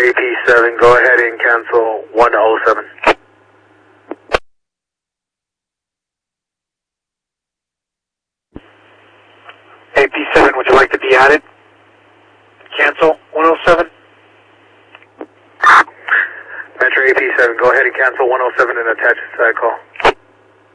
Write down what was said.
AP7, go ahead and cancel 107. AP7, would you like to be added? Cancel 107. Metro AP7, go ahead and cancel 107 and attach a side call.